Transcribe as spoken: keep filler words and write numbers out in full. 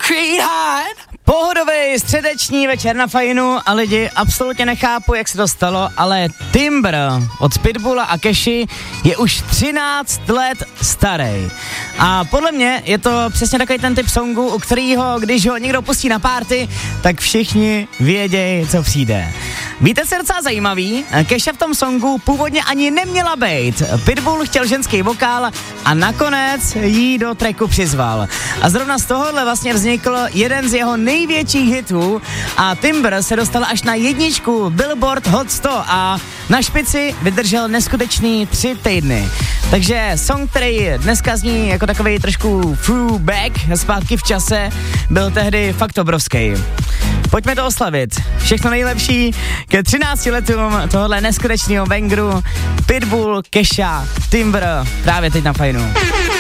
concrete heart. Pohodový středeční večer na Fajnu a lidi, absolutně nechápu, jak se to stalo, ale Timber od Pitbulla a Cashy je už třináct let starý. A podle mě je to přesně takový ten typ songu, u kterého, když ho někdo pustí na party, tak všichni vědějí, co přijde. Víte, co je docela zajímavý? Casha v tom songu původně ani neměla být. Pitbull chtěl ženský vokál a nakonec jí do tracku přizval. A zrovna z tohohle vlastně vznikl jeden z jeho největších hitů a Timber se dostal až na jedničku Billboard Hot sto a na špici vydržel neskutečný tři týdny. Takže song, který dneska zní jako takovej trošku throwback, zpátky v čase, byl tehdy fakt obrovský. Pojďme to oslavit. Všechno nejlepší ke třinácti letům tohohle neskutečného bangru Pitbull, Casha, Timber, právě teď na Fajnu.